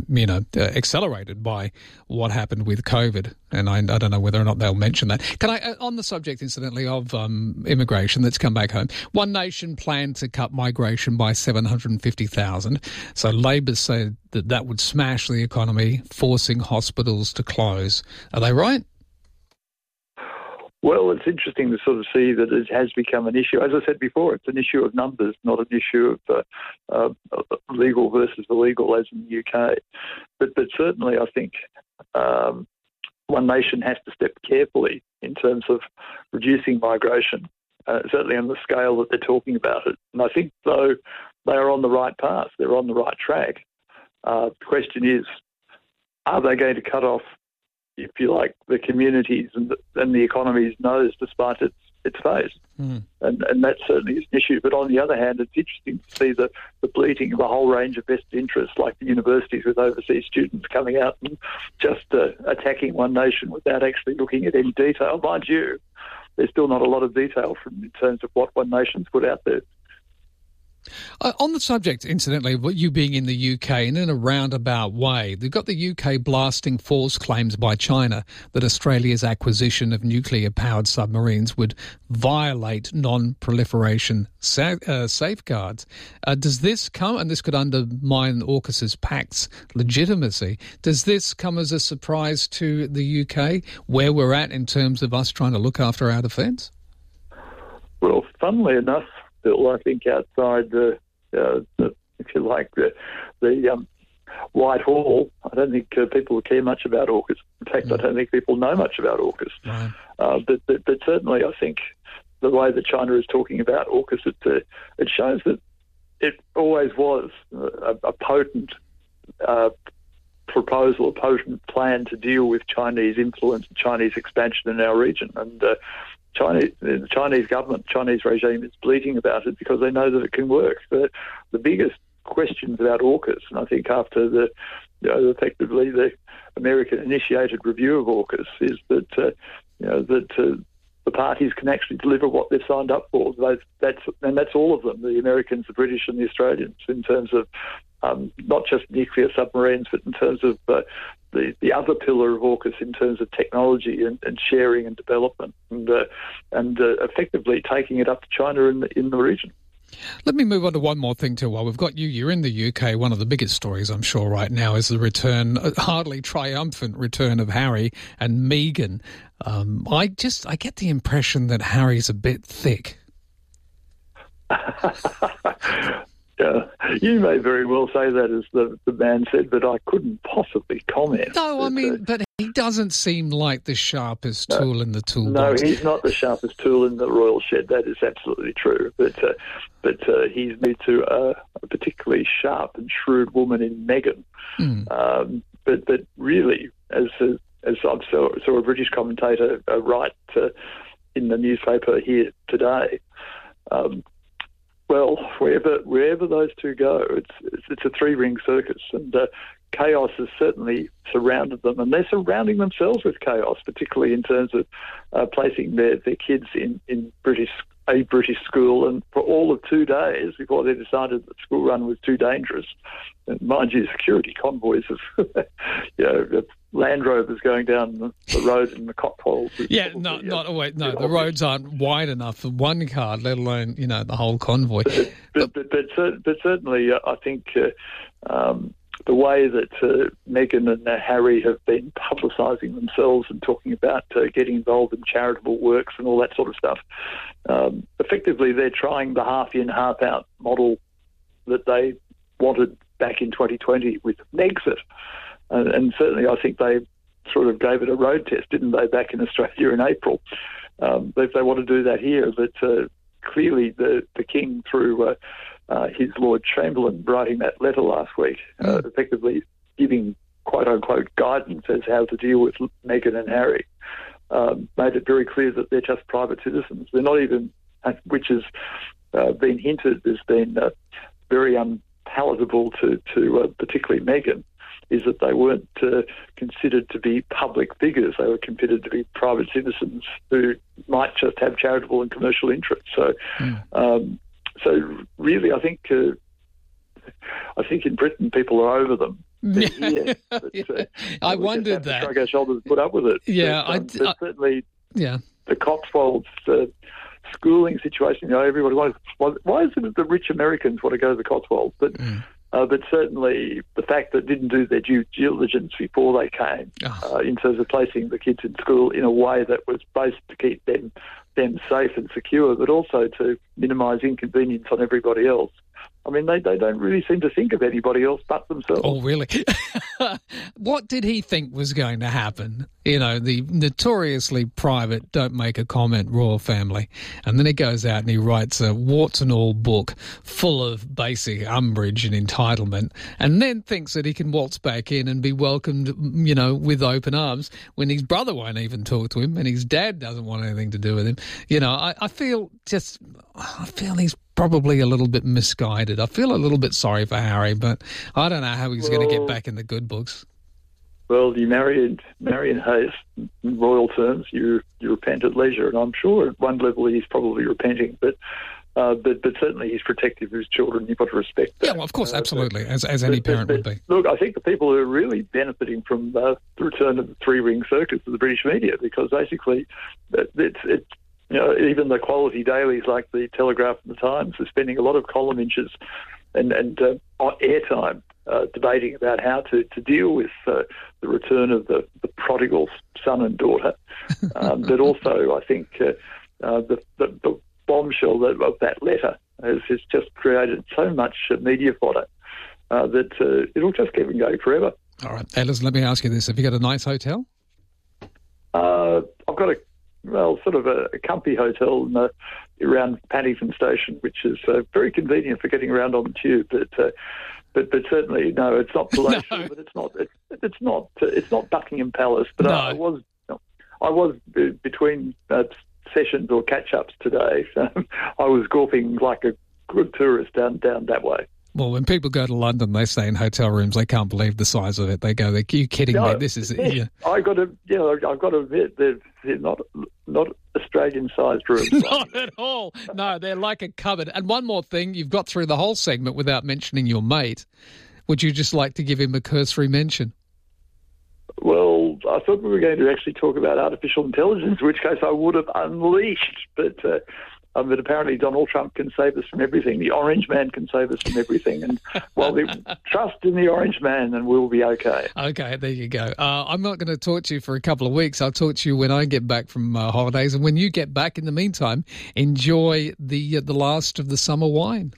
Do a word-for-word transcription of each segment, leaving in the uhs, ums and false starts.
you know, uh, accelerated by what happened with COVID. And I, I don't know whether or not they'll mention that. Can I, uh, on the subject, incidentally, of um, immigration that's come back home, One Nation planned to cut migration by seven hundred fifty thousand. So Labor said that that would smash the economy, forcing hospitals to close. Are they right? Well, it's interesting to sort of see that it has become an issue. As I said before, it's an issue of numbers, not an issue of uh, uh, legal versus illegal as in the U K. But, but certainly I think um, One Nation has to step carefully in terms of reducing migration, uh, certainly on the scale that they're talking about it. And I think, though, they are on the right path. They're on the right track. Uh, the question is, are they going to cut off, if you like, the communities and the, and the economy's nose despite its its face? Mm. And and that certainly is an issue. But on the other hand, it's interesting to see the, the bleating of a whole range of vested interests, like the universities with overseas students coming out and just uh, attacking One Nation without actually looking at any detail. Mind you, there's still not a lot of detail from in terms of what One Nation's put out there. Uh, on the subject, incidentally, of you being in the U K, and in a roundabout way, they've got the U K blasting false claims by China that Australia's acquisition of nuclear-powered submarines would violate non-proliferation sa- uh, safeguards. Uh, does this come, and this could undermine AUKUS's pact's legitimacy, does this come as a surprise to the U K, where we're at in terms of us trying to look after our defence? Well, funnily enough, I think outside the, uh, the if you like, the, the um, Whitehall, I don't think uh, people care much about AUKUS. In fact, mm. I don't think people know much about AUKUS. Right. Uh, but, but, but certainly I think the way that China is talking about AUKUS, it, uh, it shows that it always was a, a potent uh, proposal, a potent plan to deal with Chinese influence and Chinese expansion in our region. And uh, Chinese, the Chinese government, Chinese regime is bleating about it because they know that it can work. The, the biggest questions about AUKUS, and I think after the, you know, effectively the American-initiated review of AUKUS, is that uh, you know that uh, the parties can actually deliver what they've signed up for. Those, that's and that's all of them: the Americans, the British, and the Australians, in terms of um, not just nuclear submarines, but in terms of uh, the, the other pillar of AUKUS in terms of technology and, and sharing and development, and uh, and uh, effectively taking it up to China in the, in the region. Let me move on to one more thing too. While we've got you, you're in the U K. One of the biggest stories, I'm sure, right now is the return, uh, hardly triumphant return of Harry and Meghan. Um, I just, I get the impression that Harry's a bit thick. Yeah, you may very well say that, as the, the man said, but I couldn't possibly comment. No, I mean, uh, but he doesn't seem like the sharpest no, tool in the toolbox. No, he's not the sharpest tool in the royal shed. That is absolutely true. But uh, but uh, he's married to uh, a particularly sharp and shrewd woman in Meghan. Mm. Um, but but really, as a, as I saw, saw a British commentator uh, write uh, in the newspaper here today. Um, Well, wherever wherever those two go, it's it's, it's a three-ring circus, and uh, chaos has certainly surrounded them, and they're surrounding themselves with chaos, particularly in terms of uh, placing their, their kids in, in British a British school, and for all of two days before they decided that school run was too dangerous. And mind you, security convoys of you know Land Rovers going down the, the road in the Cotswolds. Yeah, no, not always. No, the roads aren't wide enough for one car, let alone you know the whole convoy. But but but, but, but certainly, uh, I think uh, um, the way that uh, Meghan and uh, Harry have been publicising themselves and talking about uh, getting involved in charitable works and all that sort of stuff, um, effectively they're trying the half in, half out model that they wanted back in twenty twenty with Megxit. And, and certainly I think they sort of gave it a road test, didn't they, back in Australia in April. Um, if they want to do that here, but uh, clearly the, the King, through uh, uh, his Lord Chamberlain, writing that letter last week, uh, mm. effectively giving quote-unquote guidance as how to deal with Meghan and Harry, um, made it very clear that they're just private citizens. They're not even, which has uh, been hinted, has been uh, very unpalatable to, to uh, particularly Meghan, is that they weren't uh, considered to be public figures. They were considered to be private citizens who might just have charitable and commercial interests. So, mm. um, so really, I think uh, I think in Britain people are over them. than here. But, yeah. uh, I we wondered just have that. to shrug our shoulders and put up with it. Yeah, but, um, I, but I, certainly yeah. the Cotswolds uh, schooling situation, you know, everybody wants, why is it that the rich Americans want to go to the Cotswolds? But mm. Uh, but certainly the fact that didn't do their due diligence before they came oh. uh, in terms of placing the kids in school in a way that was both to keep them them safe and secure, but also to minimise inconvenience on everybody else. I mean, they, they don't really seem to think of anybody else but themselves. Oh, really? What did he think was going to happen? You know, the notoriously private, don't make a comment royal family. And then he goes out and he writes a warts and all book full of basic umbrage and entitlement, and then thinks that he can waltz back in and be welcomed, you know, with open arms when his brother won't even talk to him and his dad doesn't want anything to do with him. You know, I, I feel just, I feel he's probably a little bit misguided. I feel a little bit sorry for Harry, but I don't know how he's well, going to get back in the good books. Well, you marry, marry in haste, in royal terms, you you repent at leisure, and I'm sure at one level he's probably repenting, but uh, but but certainly he's protective of his children. You've got to respect that. Yeah, well, of course, uh, absolutely, but, as as any but, parent but, would be. Look, I think the people who are really benefiting from uh, the return of the three-ring circus of the British media, because basically it's it's you know, even the quality dailies like the Telegraph and the Times are spending a lot of column inches and, and uh, airtime uh, debating about how to, to deal with uh, the return of the, the prodigal son and daughter. Um, but also, I think uh, uh, the, the, the bombshell that, of that letter has, has just created so much uh, media fodder uh, that uh, it'll just keep on going forever. All right. Hey, listen, let me ask you this. Have you got a nice hotel? Uh, I've got a Well, sort of a, a comfy hotel in the, around Paddington Station, which is uh, very convenient for getting around on the tube. But uh, but but certainly, no, it's not palatial, no. but it's not it's, it's not uh, it's not Buckingham Palace. But no. I, I was I was between uh, sessions or catch ups today. So I was gawping like a good tourist down down that way. Well, when people go to London, they stay in hotel rooms. They can't believe the size of it. They go, "Are you kidding no, me? This is yes, yeah." I got to, you know, I've got to admit they're, they're not not Australian-sized rooms. Not at all. No, they're like a cupboard. And one more thing, you've got through the whole segment without mentioning your mate. Would you just like to give him a cursory mention? Well, I thought we were going to actually talk about artificial intelligence, in which case I would have unleashed, but. Uh, Um, but apparently Donald Trump can save us from everything. The Orange Man can save us from everything. And, well, we trust in the Orange Man and we'll be okay. Okay, there you go. Uh, I'm not going to talk to you for a couple of weeks. I'll talk to you when I get back from uh, holidays. And when you get back, in the meantime, enjoy the uh, the last of the summer wine.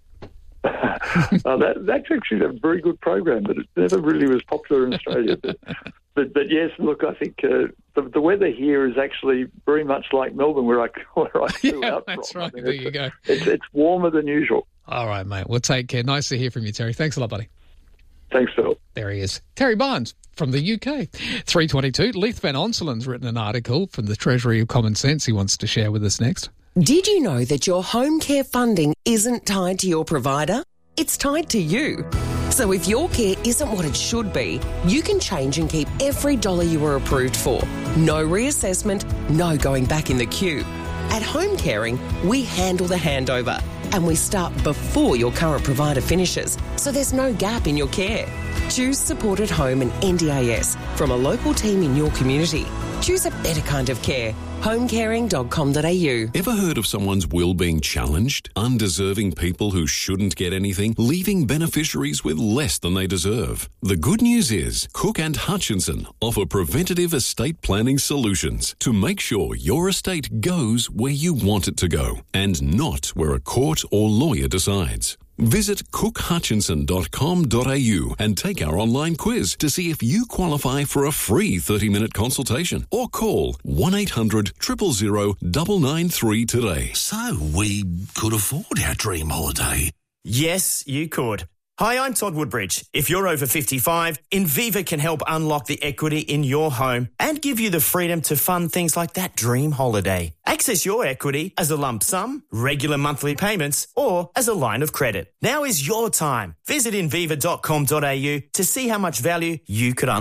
uh, that, that's actually a very good program, but it never really was popular in Australia. But, but, but yes, look, I think uh, the, the weather here is actually very much like Melbourne, where I, where I flew yeah, out that's from. right. I mean, there you go. It's, it's warmer than usual. All right, mate. Well, take care. Nice to hear from you, Terry. Thanks a lot, buddy. Thanks, Phil. There he is. Terry Barnes from the U K. three twenty-two. Leith Van Onselen's written an article from the Treasury of Common Sense he wants to share with us next. Did you know that your home care funding isn't tied to your provider? It's tied to you. So if your care isn't what it should be, you can change and keep every dollar you were approved for. No reassessment, no going back in the queue. At Home Caring, we handle the handover and we start before your current provider finishes, so there's no gap in your care. Choose Supported Home and N D I S from a local team in your community. Choose a better kind of care. home caring dot com dot a u. Ever heard of someone's will being challenged? Undeserving people who shouldn't get anything, leaving beneficiaries with less than they deserve. The good news is Cook and Hutchinson offer preventative estate planning solutions to make sure your estate goes where you want it to go and not where a court or lawyer decides. Visit cook hutchinson dot com dot a u and take our online quiz to see if you qualify for a free thirty-minute consultation, or call one eight hundred, zero zero zero, nine nine three today. So we could afford our dream holiday. Yes, you could. Hi, I'm Todd Woodbridge. If you're over fifty-five, Inviva can help unlock the equity in your home and give you the freedom to fund things like that dream holiday. Access your equity as a lump sum, regular monthly payments, or as a line of credit. Now is your time. Visit inviva dot com dot a u to see how much value you could unlock.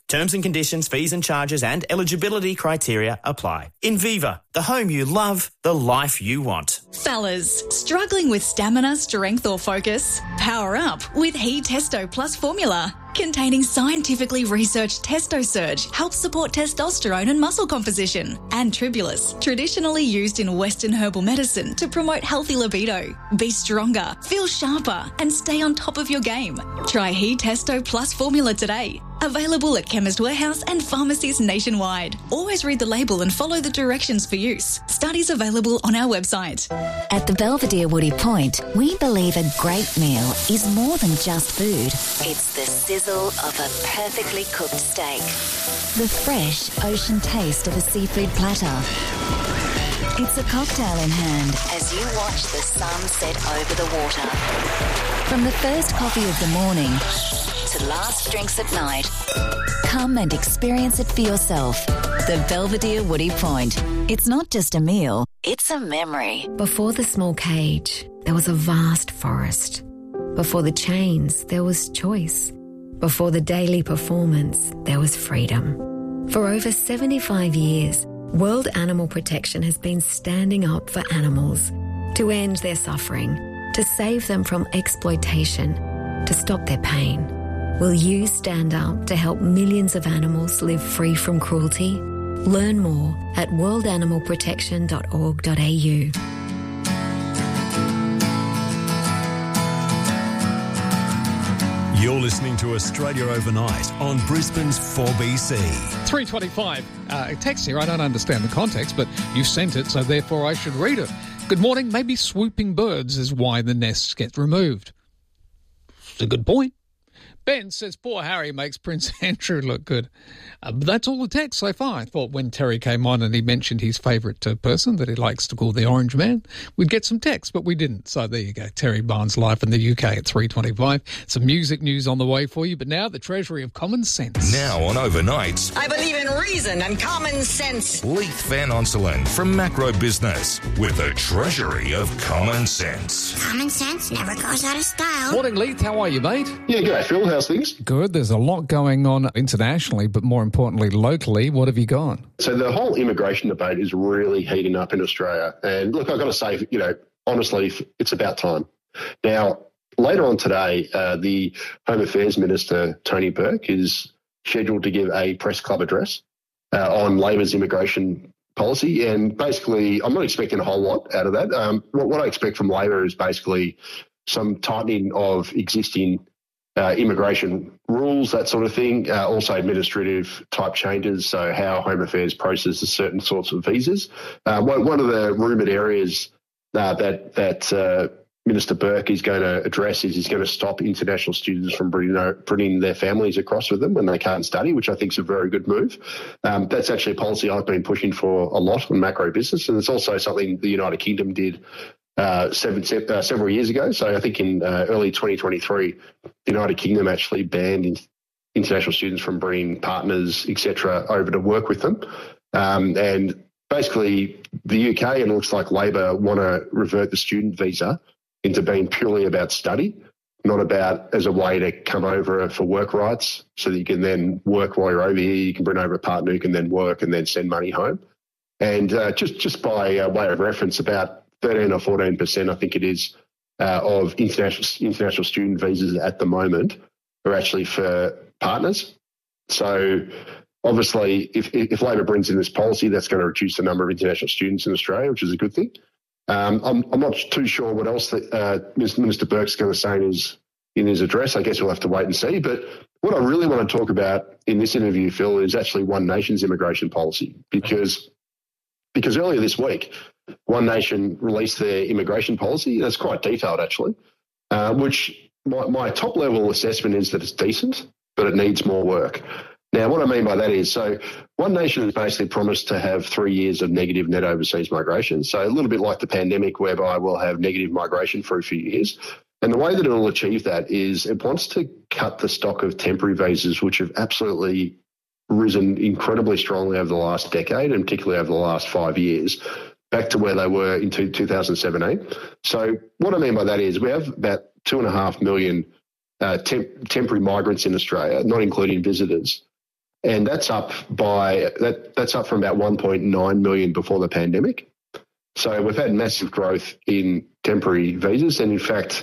Terms and conditions, fees and charges and eligibility criteria apply. Inviva, the home you love, the life you want. Fellas, struggling with stamina, strength or focus? Power up with He Testo Plus formula. Containing scientifically researched Testo Surge helps support testosterone and muscle composition. And Tribulus, traditionally used in Western herbal medicine to promote healthy libido. Be stronger, feel sharper and stay on top of your game. Try He Testo Plus formula today. Available at Chemist Warehouse and pharmacies nationwide. Always read the label and follow the directions for use. Studies available on our website. At the Belvedere Woody Point, we believe a great meal is more than just food. It's the sizzle of a perfectly cooked steak. The fresh ocean taste of a seafood platter. It's a cocktail in hand as you watch the sun set over the water. From the first coffee of the morning to last drinks at night, come and experience it for yourself. The Belvedere Woody Point. It's not just a meal, it's a memory. Before the small cage, there was a vast forest. Before the chains, there was choice. Before the daily performance, there was freedom. For over seventy-five years, World Animal Protection has been standing up for animals to end their suffering, to save them from exploitation, to stop their pain. Will you stand up to help millions of animals live free from cruelty? Learn more at world animal protection dot org dot a u. You're listening to Australia Overnight on Brisbane's four B C. three twenty-five. Uh, a text here. I don't understand the context, but you sent it, so therefore I should read it. Good morning. Maybe swooping birds is why the nests get removed. It's a good point. Ben says, poor Harry makes Prince Andrew look good. Uh, but that's all the text so far. I thought when Terry came on and he mentioned his favourite uh, person that he likes to call the Orange Man, we'd get some text, but we didn't. So there you go. Terry Barnes live in the U K at three twenty-five. Some music news on the way for you, but now the Treasury of Common Sense. Now on Overnight, I believe in reason and common sense. Leith Van Onselen from Macro Business with the Treasury of Common Sense. Common sense never goes out of style. Morning, Leith. How are you, mate? Yeah, g'day, Phil. How's things? Good. There's a lot going on internationally, but more importantly, locally. What have you got? So the whole immigration debate is really heating up in Australia. And look, I've got to say, you know, honestly, it's about time. Now, later on today, uh, the Home Affairs Minister, Tony Burke, is scheduled to give a press club address uh, on Labor's immigration policy. And basically, I'm not expecting a whole lot out of that. Um, what, what I expect from Labor is basically some tightening of existing Uh, immigration rules, that sort of thing, uh, also administrative type changes, so how Home Affairs processes certain sorts of visas. Uh, one, one of the rumoured areas uh, that that uh, Minister Burke is going to address is he's going to stop international students from bringing, bringing their families across with them when they can't study, which I think is a very good move. Um, that's actually a policy I've been pushing for a lot on Macro Business, and it's also something the United Kingdom did Uh, seven, uh, several years ago. So I think in uh, early twenty twenty-three, the United Kingdom actually banned in, international students from bringing partners, et cetera, over to work with them. Um, and basically the U K, and it looks like Labor, want to revert the student visa into being purely about study, not about as a way to come over for work rights so that you can then work while you're over here. You can bring over a partner who can then work and then send money home. And uh, just, just by uh, way of reference, about thirteen or fourteen percent, I think it is, uh, of international international student visas at the moment are actually for partners. So obviously, if, if Labor brings in this policy, that's going to reduce the number of international students in Australia, which is a good thing. Um, I'm, I'm not too sure what else that uh, Minister Burke's going to say in his, in his address. I guess we'll have to wait and see. But what I really want to talk about in this interview, Phil, is actually One Nation's immigration policy, because because earlier this week, One Nation released their immigration policy. That's quite detailed, actually, uh, which my, my top-level assessment is that it's decent, but it needs more work. Now, what I mean by that is, so One Nation has basically promised to have three years of negative net overseas migration, so a little bit like the pandemic, whereby we'll have negative migration for a few years. And the way that it will achieve that is it wants to cut the stock of temporary visas, which have absolutely risen incredibly strongly over the last decade, and particularly over the last five years, back to where they were in two thousand seventeen. So what I mean by that is we have about two and a half million uh, temp- temporary migrants in Australia, not including visitors. And that's up by that. That's up from about one point nine million before the pandemic. So we've had massive growth in temporary visas, and in fact,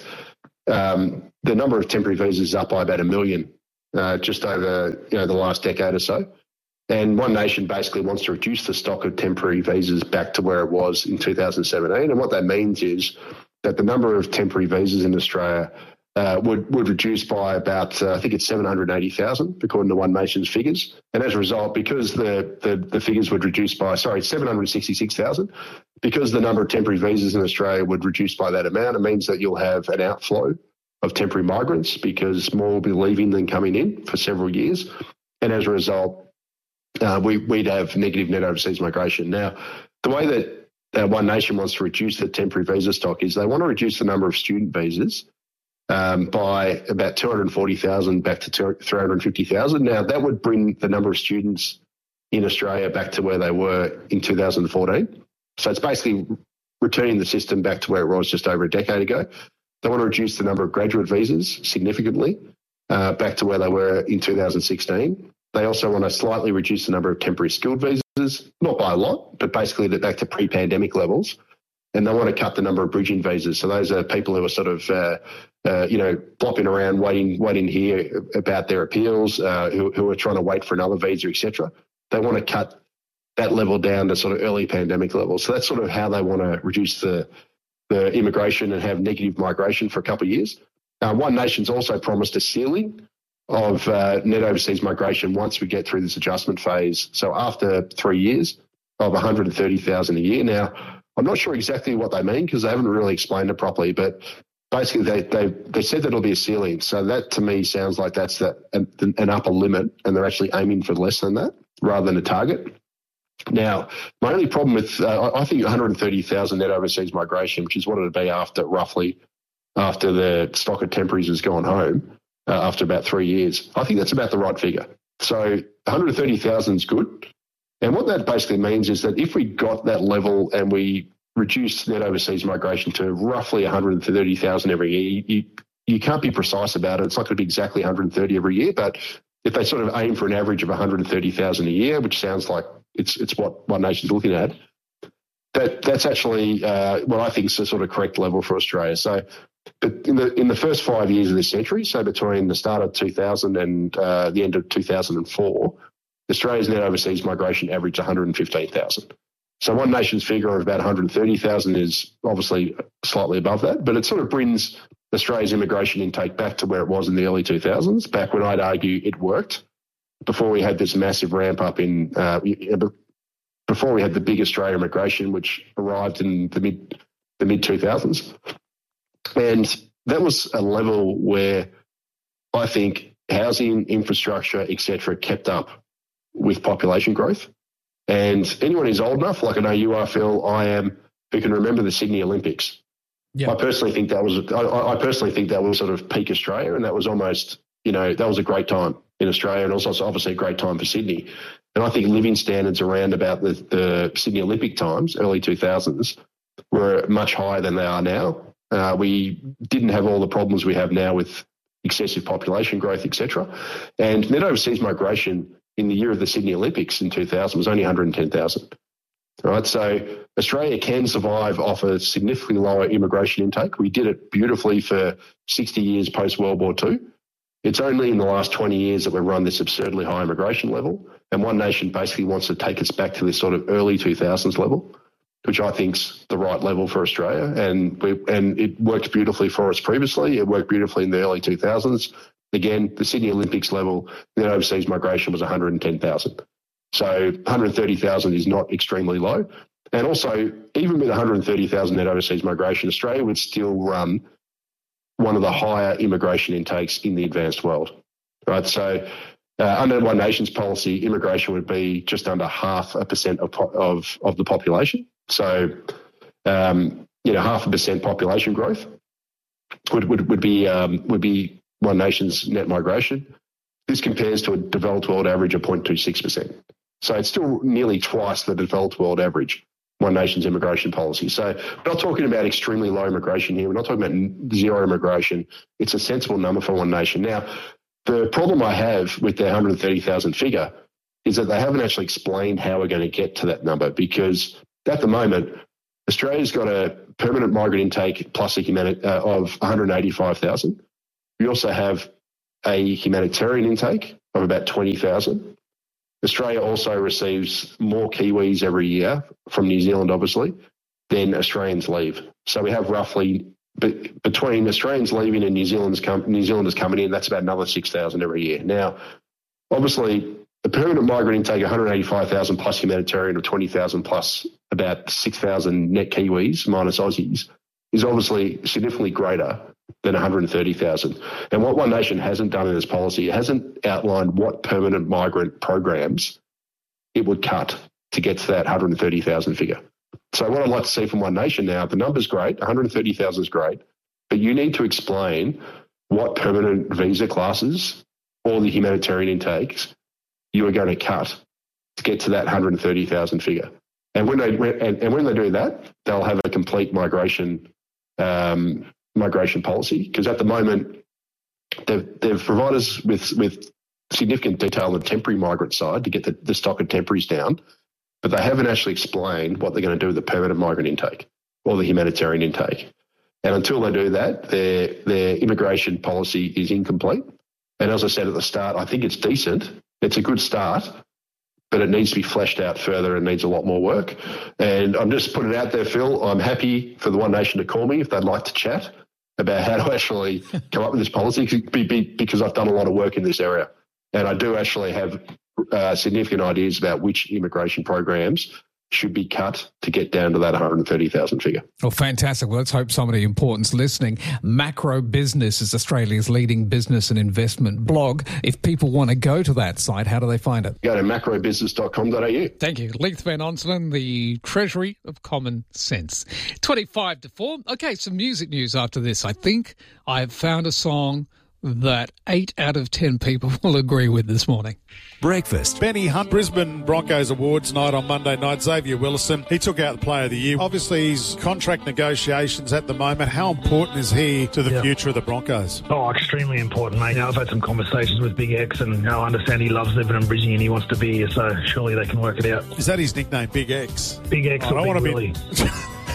um, the number of temporary visas is up by about a million uh, just over you know the last decade or so. And One Nation basically wants to reduce the stock of temporary visas back to where it was in two thousand seventeen. And what that means is that the number of temporary visas in Australia uh, would, would reduce by about, uh, I think it's seven hundred eighty thousand, according to One Nation's figures. And as a result, because the, the, the figures would reduce by, sorry, seven hundred sixty-six thousand, because the number of temporary visas in Australia would reduce by that amount, it means that you'll have an outflow of temporary migrants because more will be leaving than coming in for several years. And as a result, Uh, we, we'd have negative net overseas migration. Now, the way that uh, One Nation wants to reduce the temporary visa stock is they want to reduce the number of student visas um, by about two hundred forty thousand back to three hundred fifty thousand. Now, that would bring the number of students in Australia back to where they were in two thousand fourteen. So it's basically returning the system back to where it was just over a decade ago. They want to reduce the number of graduate visas significantly uh, back to where they were in two thousand sixteen. They also want to slightly reduce the number of temporary skilled visas, not by a lot, but basically back to pre-pandemic levels. And they want to cut the number of bridging visas. So those are people who are sort of, uh, uh, you know, flopping around, waiting, waiting to hear about their appeals, uh, who, who are trying to wait for another visa, et cetera. They want to cut that level down to sort of early pandemic levels. So that's sort of how they want to reduce the, the immigration and have negative migration for a couple of years. Uh, One Nation's also promised a ceiling of uh, net overseas migration once we get through this adjustment phase. So after three years of one hundred thirty thousand a year. Now, I'm not sure exactly what they mean because they haven't really explained it properly, but basically they they, they said that it'll be a ceiling. So that to me sounds like that's the, an, an upper limit, and they're actually aiming for less than that rather than a target. Now, my only problem with, uh, I think one hundred thirty thousand net overseas migration, which is what it would be after roughly after the stock of temporaries has gone home, Uh, after about three years. I think that's about the right figure. So one hundred thirty thousand is good. And what that basically means is that if we got that level and we reduced net overseas migration to roughly one hundred thirty thousand every year, you, you, you can't be precise about it. It's not going to be exactly one hundred thirty every year, but if they sort of aim for an average of one hundred thirty thousand a year, which sounds like it's it's what One Nation's looking at, that that's actually uh, what I think is the sort of correct level for Australia. So But in the in the first five years of this century, so between the start of two thousand and uh, the end of two thousand four, Australia's net overseas migration averaged one hundred fifteen thousand. So One Nation's figure of about one hundred thirty thousand is obviously slightly above that, but it sort of brings Australia's immigration intake back to where it was in the early two thousands, back when I'd argue it worked, before we had this massive ramp up in, uh, before we had the big Australia immigration, which arrived in the mid the mid two thousands. And that was a level where I think housing, infrastructure, et cetera, kept up with population growth. And anyone who's old enough, like I know you are, Phil, I am, who can remember the Sydney Olympics. Yeah. I personally think that was, I, I personally think that was sort of peak Australia, and that was almost, you know, that was a great time in Australia, and also obviously a great time for Sydney. And I think living standards around about the, the Sydney Olympic times, early two thousands, were much higher than they are now. Uh, we didn't have all the problems we have now with excessive population growth, et cetera. And net overseas migration in the year of the Sydney Olympics in two thousand was only one hundred ten thousand. Right, so Australia can survive off a significantly lower immigration intake. We did it beautifully for sixty years post-World War Two. It's only in the last twenty years that we've run this absurdly high immigration level, and One Nation basically wants to take us back to this sort of early two thousands level, which I think's the right level for Australia. And we, and it worked beautifully for us previously. It worked beautifully in the early two thousands. Again, the Sydney Olympics level, net overseas migration was one hundred ten thousand. So one hundred thirty thousand is not extremely low. And also, even with one hundred thirty thousand net overseas migration, Australia would still run one of the higher immigration intakes in the advanced world. Right, so Uh, under One Nation's policy, immigration would be just under half a percent of of, of the population. So, um, you know, half a percent population growth would would, would be um, would be One Nation's net migration. This compares to a developed world average of zero point two six percent. So it's still nearly twice the developed world average, One Nation's immigration policy. So we're not talking about extremely low immigration here. We're not talking about zero immigration. It's a sensible number for One Nation. Now, The problem I have with their one hundred thirty thousand figure is that they haven't actually explained how we're going to get to that number, because at the moment, Australia's got a permanent migrant intake plus a humani- uh, of one hundred eighty-five thousand. We also have a humanitarian intake of about twenty thousand. Australia also receives more Kiwis every year from New Zealand, obviously, than Australians leave. So we have roughly, be, between Australians leaving and New Zealanders, com- New Zealanders coming in, that's about another six thousand every year. Now, obviously, the permanent migrant intake one hundred eighty-five thousand plus humanitarian of twenty thousand plus about six thousand net Kiwis minus Aussies is obviously significantly greater than one hundred thirty thousand. And what One Nation hasn't done in its policy, it hasn't outlined what permanent migrant programs it would cut to get to that one hundred thirty thousand figure. So what I'd like to see from One Nation now, the number's great, one hundred thirty thousand is great, but you need to explain what permanent visa classes or the humanitarian intakes you are going to cut to get to that one hundred thirty thousand figure. And when they and, and when they do that, they'll have a complete migration um, migration policy. Because at the moment, they've, they've provided us with with significant detail on the temporary migrant side to get the, the stock of temporaries down, but they haven't actually explained what they're going to do with the permanent migrant intake or the humanitarian intake. And until they do that, their their immigration policy is incomplete. And as I said at the start, I think it's decent. It's a good start, but it needs to be fleshed out further and needs a lot more work. And I'm just putting it out there, Phil. I'm happy for the One Nation to call me if they'd like to chat about how to actually come up with this policy, because I've done a lot of work in this area. And I do actually have uh, significant ideas about which immigration programs should be cut to get down to that one hundred thirty thousand figure. Well, fantastic. Well, let's hope somebody important's listening. Macro Business is Australia's leading business and investment blog. If people want to go to that site, how do they find it? Go to macro business dot com dot a u. Thank you. Leith Van Onselen, the Treasury of Common Sense. twenty-five to four. Okay, some music news after this. I think I have found a song that eight out of ten people will agree with this morning. Breakfast. Benny Hunt, Brisbane Broncos Awards night on Monday night. Xavier Willison, he took out the Player of the Year. Obviously, his contract negotiations at the moment. How important is he to the yeah. future of the Broncos? Oh, extremely important, mate. Now, I've had some conversations with Big X, and I understand he loves living in Brisbane and he wants to be here, so surely they can work it out. Is that his nickname, Big X? Big X oh, or I Big don't Willie? Be...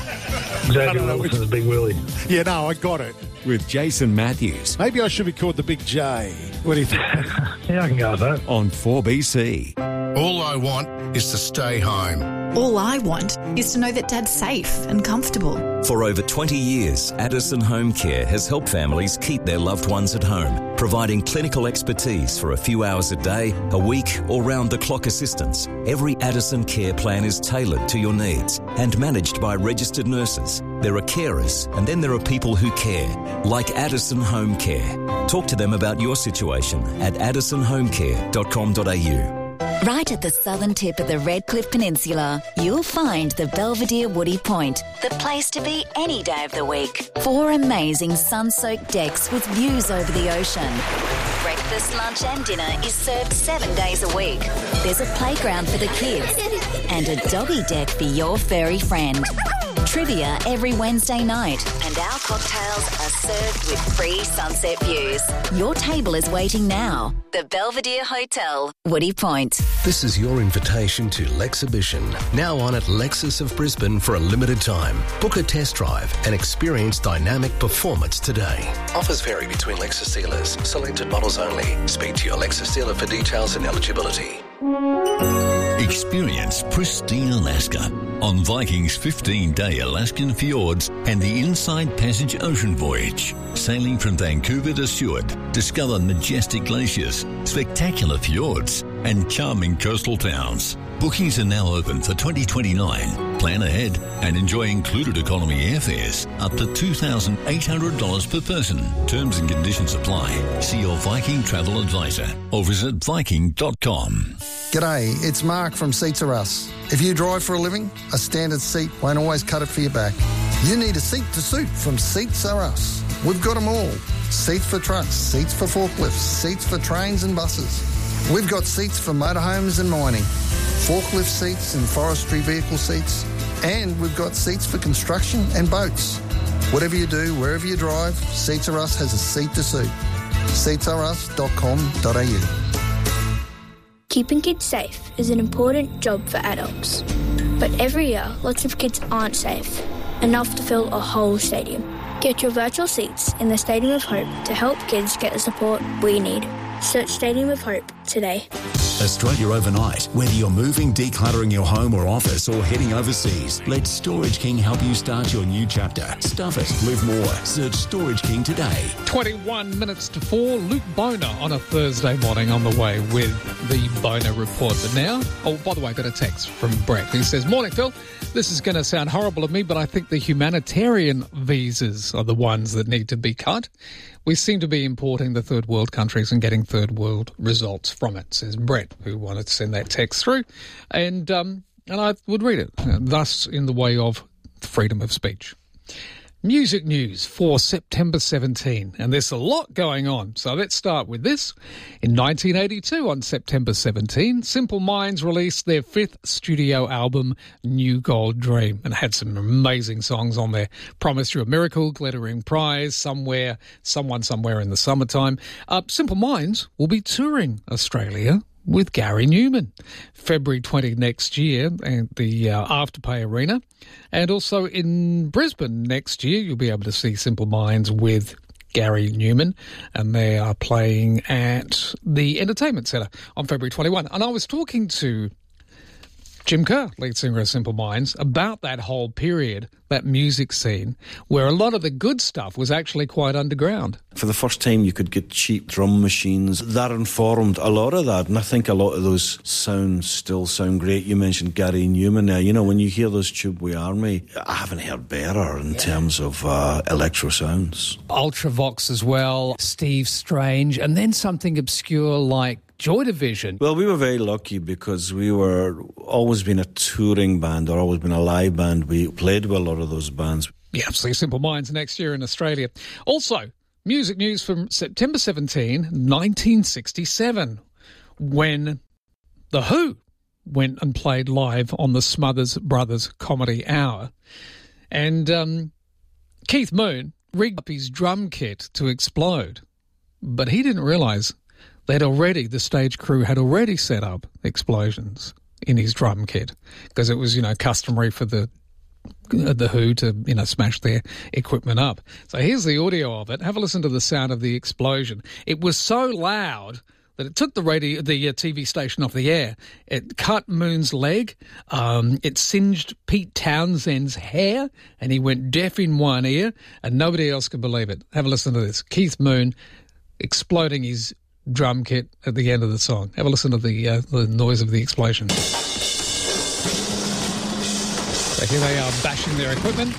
Xavier Wilson's Big Willie. Yeah, no, I got it. With Jason Matthews. Maybe I should be called the Big J. What do you think? Yeah, I can go with that. On four B C. All I want is to stay home. All I want is to know that Dad's safe and comfortable. For over twenty years, Addison Home Care has helped families keep their loved ones at home, providing clinical expertise for a few hours a day, a week, or round-the-clock assistance. Every Addison care plan is tailored to your needs and managed by registered nurses. There are carers, and then there are people who care, like Addison Home Care. Talk to them about your situation at addison home care dot com dot a u. Right at the southern tip of the Redcliffe Peninsula, you'll find the Belvedere Woody Point, the place to be any day of the week. Four amazing sun-soaked decks with views over the ocean. Breakfast, lunch and dinner is served seven days a week. There's a playground for the kids and a doggy deck for your furry friend. Trivia every Wednesday night, and our cocktails are served with free sunset views. Your table is waiting now. The Belvedere Hotel, Woody Point. This is your invitation to Lexhibition, now on at Lexus of Brisbane for a limited time. Book a test drive and experience dynamic performance today. Offers vary between Lexus dealers. Selected models only. Speak to your Lexus dealer for details and eligibility. Experience pristine Alaska on Viking's fifteen-day Alaskan fjords and the Inside Passage ocean voyage. Sailing from Vancouver to Seward, discover majestic glaciers, spectacular fjords, and charming coastal towns. Bookings are now open for twenty twenty-nine. Plan ahead and enjoy included economy airfares up to two thousand eight hundred dollars per person. Terms and conditions apply. See your Viking travel advisor or visit viking dot com. G'day, it's Mark from Seats Are Us. If you drive for a living, a standard seat won't always cut it for your back. You need a seat to suit from Seats Are Us. We've got them all. Seats for trucks, seats for forklifts, seats for trains and buses. We've got seats for motorhomes and mining, forklift seats and forestry vehicle seats, and we've got seats for construction and boats. Whatever you do, wherever you drive, Seats Are Us has a seat to suit. seats r us dot com dot a u. Keeping kids safe is an important job for adults. But every year, lots of kids aren't safe, enough to fill a whole stadium. Get your virtual seats in the Stadium of Hope to help kids get the support we need. Search Stadium of Hope today. Australia overnight. Whether you're moving, decluttering your home or office, or heading overseas, let Storage King help you start your new chapter. Stuff it, live more. Search Storage King today. twenty-one minutes to four. Luke Boner on a Thursday morning on the way with the Boner Report. But now, oh, by the way, I got a text from Brett. He says, "Morning, Phil. This is going to sound horrible of me, but I think the humanitarian visas are the ones that need to be cut. We seem to be importing the third world countries and getting third world results from it," says Brett, who wanted to send that text through. And um, and I would read it, uh, thus in the way of freedom of speech. Music news for September seventeenth, and there's a lot going on. So let's start with this. In nineteen eighty-two, on September seventeenth, Simple Minds released their fifth studio album, New Gold Dream, and had some amazing songs on there. Promise You a Miracle, Glittering Prize, Somewhere, Someone Somewhere in the Summertime. Uh, Simple Minds will be touring Australia with Gary Newman, February twentieth next year at the uh, Afterpay Arena. And also in Brisbane next year, you'll be able to see Simple Minds with Gary Newman, and they are playing at the Entertainment Centre on February twenty-first. And I was talking to Jim Kerr, lead singer of Simple Minds, about that whole period, that music scene, where a lot of the good stuff was actually quite underground. For the first time, you could get cheap drum machines. That informed a lot of that, and I think a lot of those sounds still sound great. You mentioned Gary Newman there. You know, when you hear those Tubeway Army, I haven't heard better in yeah. terms of uh, electro sounds. Ultravox as well, Steve Strange, and then something obscure like Joy Division. Well, we were very lucky because we were always been a touring band or always been a live band. We played with a lot of those bands. Yeah, see Simple Minds next year in Australia. Also, music news from September seventeenth, nineteen sixty-seven, when The Who went and played live on the Smothers Brothers Comedy Hour. And um, Keith Moon rigged up his drum kit to explode, but he didn't realise They'd already, the stage crew had already set up explosions in his drum kit because it was, you know, customary for the the Who to, you know, smash their equipment up. So here's the audio of it. Have a listen to the sound of the explosion. It was so loud that it took the radio, the uh, T V station off the air. It cut Moon's leg. Um, it singed Pete Townshend's hair, and he went deaf in one ear, and nobody else could believe it. Have a listen to this. Keith Moon exploding his drum kit at the end of the song. Have a listen to the uh, the noise of the explosion. So here they are bashing their equipment.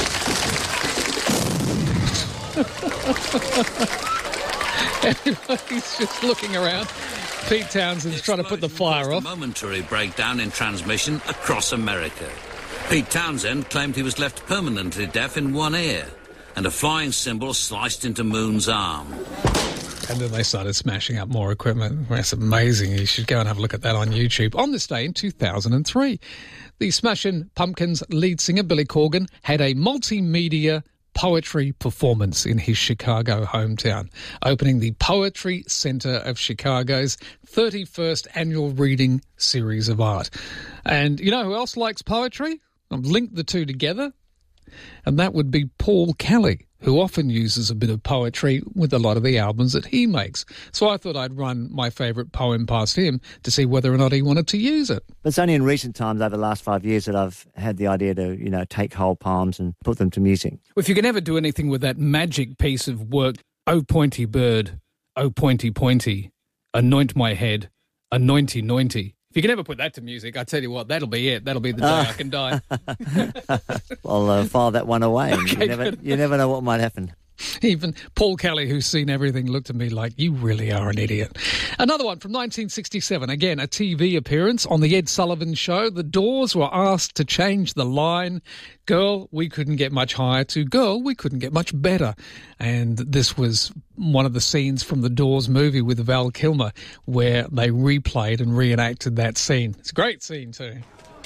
Everybody's just looking around. Pete Townshend's trying to put the fire off. A momentary breakdown in transmission across America. Pete Townshend claimed he was left permanently deaf in one ear, and a flying cymbal sliced into Moon's arm. And then they started smashing up more equipment. That's amazing. You should go and have a look at that on YouTube. On this day in two thousand three, the Smashing Pumpkins lead singer Billy Corgan had a multimedia poetry performance in his Chicago hometown, opening the Poetry Center of Chicago's thirty-first annual reading series of art. And you know who else likes poetry? I've linked the two together, and that would be Paul Kelly, who often uses a bit of poetry with a lot of the albums that he makes. So I thought I'd run my favourite poem past him to see whether or not he wanted to use it. It's only in recent times, over the last five years, that I've had the idea to, you know, take whole poems and put them to music. Well, if you can ever do anything with that magic piece of work, oh pointy bird, oh pointy pointy, anoint my head, anointy nointy. If you can ever put that to music, I tell you what, that'll be it. That'll be the day uh, I can die. I'll uh, file that one away. Okay, you, never, you never know what might happen. Even Paul Kelly, who's seen everything, looked at me like, you really are an idiot. Another one from nineteen sixty-seven, again, a T V appearance on The Ed Sullivan Show. The Doors were asked to change the line, "Girl, we couldn't get much higher," to "Girl, we couldn't get much better." And this was one of the scenes from the Doors movie with Val Kilmer where they replayed and reenacted that scene. It's a great scene too.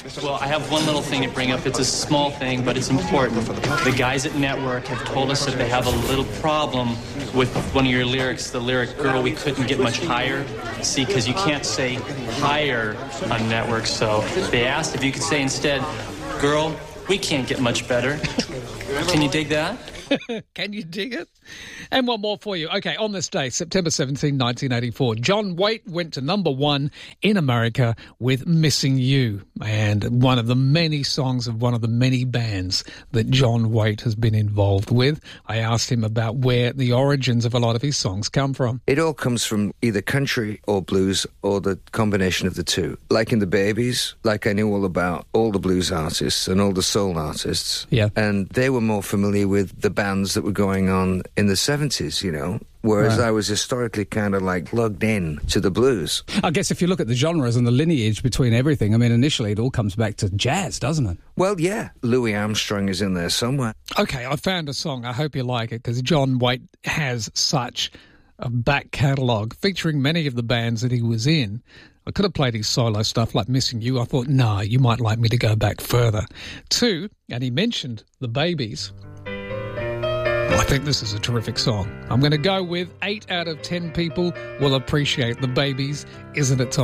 Well, I have one little thing to bring up. It's a small thing, but it's important. The guys at Network have told us that they have a little problem with one of your lyrics, the lyric, girl, we couldn't get much higher. See, because you can't say higher on Network, so they asked if you could say instead, girl, we can't get much better. Can you dig that? Can you dig it? And one more for you. Okay, on this day, September seventeenth, nineteen eighty-four, John Waite went to number one in America with Missing You, and one of the many songs of one of the many bands that John Waite has been involved with. I asked him about where the origins of a lot of his songs come from. It all comes from either country or blues or the combination of the two. Like in the Babies, like I knew all about all the blues artists and all the soul artists. Yeah. And they were more familiar with the bands that were going on in the seventies, you know, whereas Right. I was historically kind of like plugged in to the blues. I guess if you look at the genres and the lineage between everything, I mean, initially it all comes back to jazz, doesn't it? Well, yeah, Louis Armstrong is in there somewhere. Okay, I found a song. I hope you like it, because John Waite has such a back catalogue featuring many of the bands that he was in. I could have played his solo stuff like Missing You. I thought, nah, you might like me to go back further. Two, and he mentioned the Babies. I think this is a terrific song. I'm going to go with eight out of ten people will appreciate the Babies. Isn't it time?